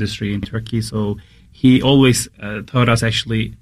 industry in Turkey. So he always taught us actually,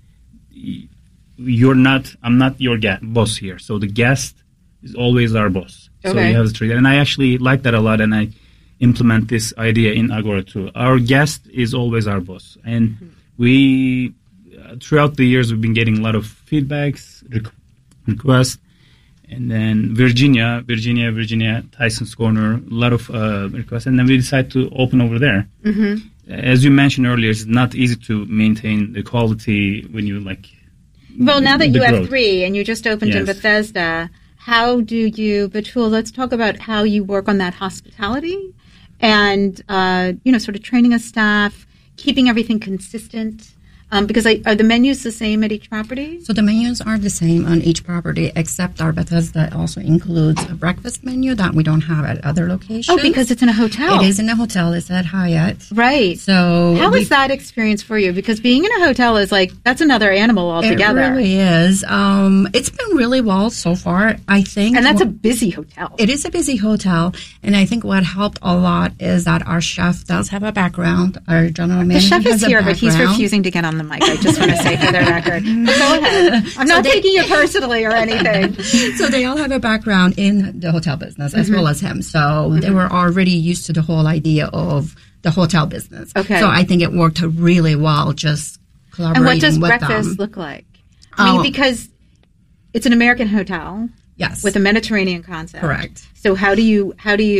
I'm not your boss here. So the guest is always our boss. Okay. So you have to treat it. And I actually like that a lot, and I implement this idea in Agora too. Our guest is always our boss. And we, throughout the years, we've been getting a lot of feedbacks, requests. And then Virginia, Tyson's Corner, a lot of requests. And then we decided to open over there. Mm-hmm. As you mentioned earlier, it's not easy to maintain the quality when you Well, now that you growth. have 3 and you just opened in Yes. Bethesda, how do you, Betul, let's talk about how you work on that hospitality and, sort of training a staff, keeping everything consistent. Because are the menus the same at each property? So the menus are the same on each property, except our Bethesda also includes a breakfast menu that we don't have at other locations. Oh, because it's in a hotel. It is in a hotel. It's at Hyatt. Right. So how was that experience for you? Because being in a hotel is that's another animal altogether. It really is. It's been really well so far, I think. And that's a busy hotel. It is a busy hotel. And I think what helped a lot is that our chef does have a background. Our general manager The chef is has a here, but he's background. refusing to get on the mic. I just want to say for the record. But go ahead. I'm not taking it personally or anything. So they all have a background in the hotel business as well as him. So they were already used to the whole idea of the hotel business. Okay. So I think it worked really well just collaborating And what does with breakfast them. look like? I mean, because it's an American hotel Yes. with a Mediterranean concept. Correct. So how do you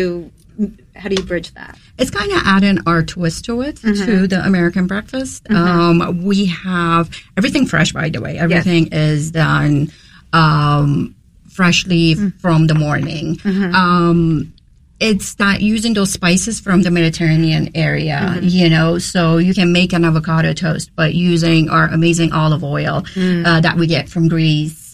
bridge that? It's kind of adding our twist to it, to the American breakfast. We have everything fresh, by the way. Everything is done freshly from the morning. It's not using those spices from the Mediterranean area, so you can make an avocado toast, but using our amazing olive oil that we get from Greece,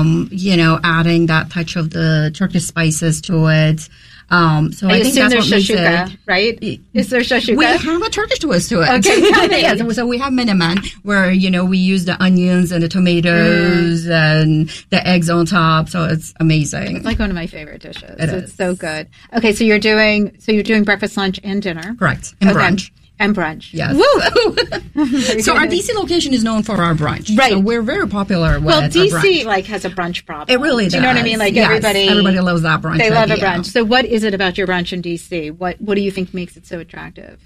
adding that touch of the Turkish spices to it. So I think that's what makes it, right? Is there shashuka? We have a Turkish twist to it. Okay, tell me. Yeah, so we have menemen where, we use the onions and the tomatoes and the eggs on top. So it's amazing. It's like one of my favorite dishes. It It's is. so good. Okay, so you're doing breakfast, lunch, and dinner. Correct. And brunch. And brunch. Yes. Woo! So our DC location is known for our brunch. Right. So we're very popular with Well, our DC brunch. has a brunch problem. It really does. Do you know what I mean? Yes, everybody loves that brunch. They love a idea. brunch. So what is it about your brunch in DC? What do you think makes it so attractive?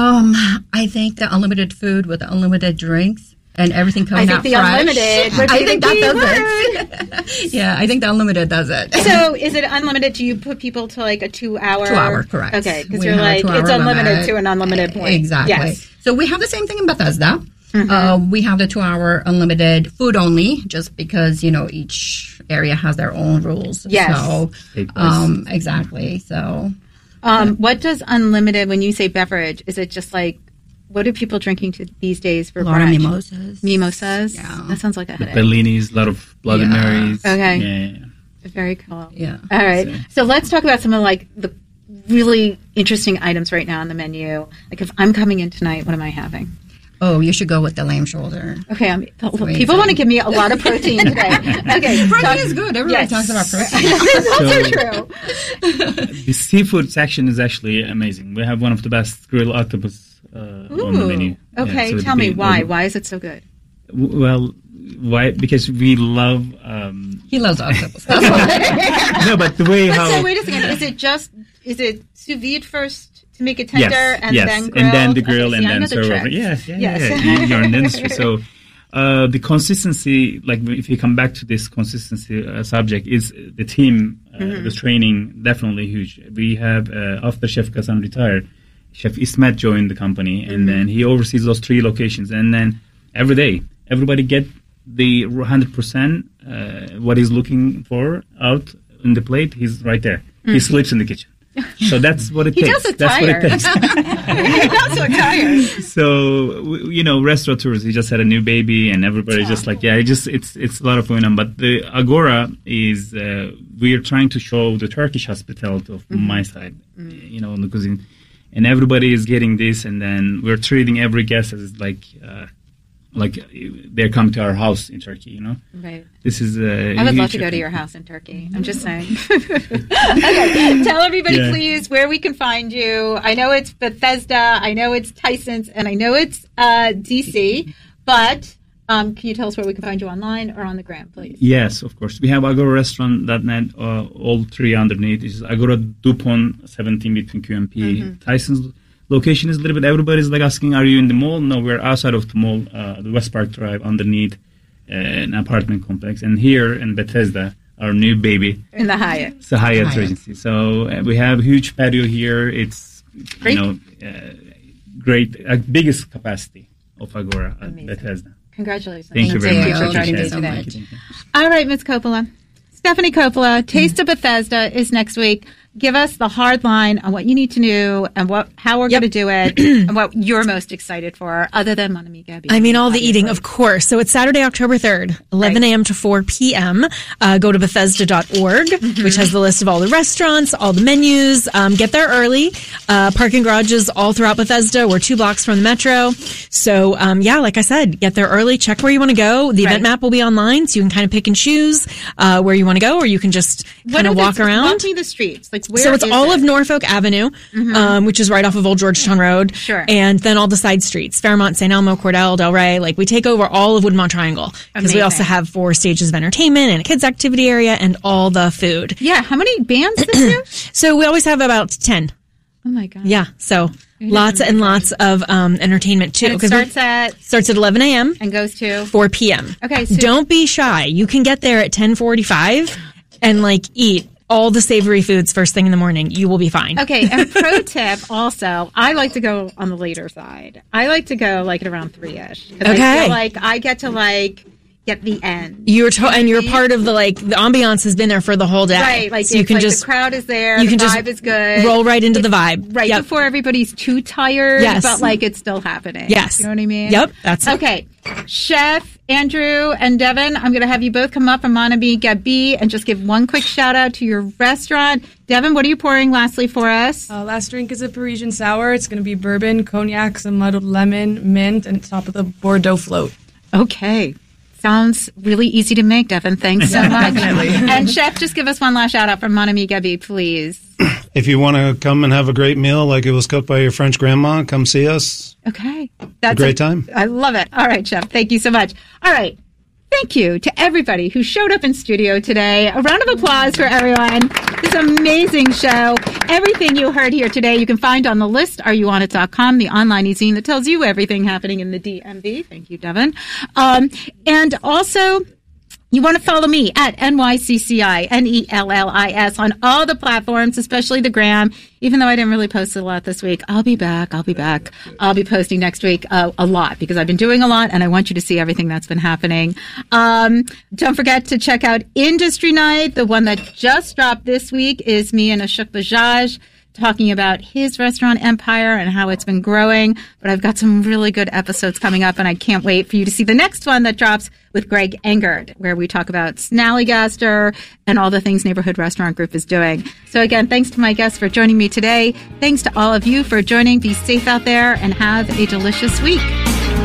I think the unlimited food with the unlimited drinks and everything coming out fresh. Unlimited would be I think the key that does it. Yeah, I think the unlimited does it. So is it unlimited? Do you put people to a 2-hour? 2 hour, correct. Okay, because We you're have a 2 hour it's unlimited limit. to an unlimited point. Exactly. Yes. So we have the same thing in Bethesda. We have the 2 hour unlimited food only, just because each area has their own rules. Yes. So exactly. So what does unlimited, when you say beverage, is it just what are people drinking these days for a lot of brunch? mimosas. Mimosas? Yeah. That sounds like a headache. Bellinis, a lot of Bloody Marys. Okay. Yeah. Very cool. Yeah. All right. So let's talk about some of the really interesting items right now on the menu. If I'm coming in tonight, what am I having? Oh, you should go with the lamb shoulder. Okay, amazing. people want to give me a lot of protein today. Okay, Protein is good. Everybody talks about protein. It's also true. The seafood section is actually amazing. We have one of the best grilled octopus on the menu. Okay, so tell me why. Why is it so good? Well, why? Because we love. He loves octopus. That's why. No, but the way how. So wait a second. Is it sous vide first to make it tender and then grilled? and then the grill Okay, and see, I then know the serve trick. over. Yeah. Yes. You're in the industry, so. The consistency, if you come back to this consistency subject, is the team, the training, definitely huge. We have, after Chef Ghassan retired, Chef Ismet joined the company, and then he oversees those 3 locations. And then every day, everybody get the 100% what he's looking for out in the plate. He's right there. He sleeps in the kitchen. So that's what it takes. Does look That's tired. what it takes. He does look tired. So, restaurateurs, he just had a new baby, and everybody's just it's a lot of going on. But the Agora is, we are trying to show the Turkish hospitality of my side, on the cuisine. And everybody is getting this, and then we're treating every guest as like they're coming to our house in Turkey, you know. Right. This is I would love to go to your house in Turkey. I'm just saying. Okay, tell everybody, please, where we can find you. I know it's Bethesda, I know it's Tyson's, and I know it's DC, but can you tell us where we can find you online or on the gram, please? Yes, of course. We have agorarestaurant.net, all three underneath. It's Agora Dupont 17 between QMP. Tyson's location is a little bit, everybody's like asking, are you in the mall? No, we're outside of the mall, the West Park Drive, underneath an apartment complex. And here in Bethesda, our new baby. In the Hyatt. It's the Hyatt Regency. So we have a huge patio here. It's, great. Great, biggest capacity of Agora at Bethesda. Congratulations. Thank you very much. For joining me so today. much. All right, Ms. Coppola. Stephanie Coppola, Taste of Bethesda is next week. Give us the hard line on what you need to know and how we're going to do it and what you're most excited for, other than Mon Ami Gabby. I mean, all the eating, of course. So it's Saturday, October 3rd, 11 a.m. to 4 p.m. Go to Bethesda.org, which has the list of all the restaurants, all the menus. Get there early. Parking garages all throughout Bethesda. We're 2 blocks from the metro. So, like I said, get there early. Check where you want to go. The event map will be online, so you can kind of pick and choose where you want to go, or you can just kind of walk around. Walk me the streets. Like, where so it's all of Norfolk Avenue, which is right off of Old Georgetown Road. Sure. And then all the side streets, Fairmont, St. Elmo, Cordell, Delray. Like, we take over all of Woodmont Triangle. Because we also have 4 stages of entertainment and a kids activity area and all the food. Yeah. How many bands this year? So we always have about 10. Oh my God. Yeah. So lots and lots of entertainment too. And it starts at 11 a.m. and goes to 4 p.m. Okay. So don't be shy. You can get there at 10:45 and like eat all the savory foods first thing in the morning. You will be fine. Okay, and pro tip also, I like to go on the later side. I like to go like at around 3-ish. Okay. I feel like I get to get the end. You're part of the ambiance has been there for the whole day. Right, like, so you can just the crowd is there, you the can vibe is good. Roll right into the vibe. Right before everybody's too tired, but it's still happening. Yes. You know what I mean? Yep, that's it. Okay. Chef Andrew and Devin, I'm going to have you both come up from Mon Ami Gabby and just give one quick shout out to your restaurant. Devin, what are you pouring lastly for us? Last drink is a Parisian sour. It's going to be bourbon, cognac, some muddled lemon, mint, and top of the Bordeaux float. Okay. Sounds really easy to make, Devin. Thanks so much. Definitely. And Chef, just give us one last shout out from Mon Ami Gabby, please. If you want to come and have a great meal like it was cooked by your French grandma, come see us. Okay. That's a great time. I love it. All right, Chef. Thank you so much. All right. Thank you to everybody who showed up in studio today. A round of applause for everyone. This amazing show. Everything you heard here today, you can find on the list, areyouonit.com, the online e-zine that tells you everything happening in the DMV. Thank you, Devin. And also, you want to follow me at NYCCI, NELLIS on all the platforms, especially the gram. Even though I didn't really post a lot this week, I'll be back. I'll be posting next week a lot because I've been doing a lot and I want you to see everything that's been happening. Don't forget to check out Industry Night. The one that just dropped this week is me and Ashok Bajaj talking about his restaurant empire and how it's been growing. But I've got some really good episodes coming up, and I can't wait for you to see the next one that drops with Greg Engard, where we talk about Snallygaster and all the things Neighborhood Restaurant Group is doing. So again, thanks to my guests for joining me today. Thanks to all of you for joining. Be safe out there and have a delicious week.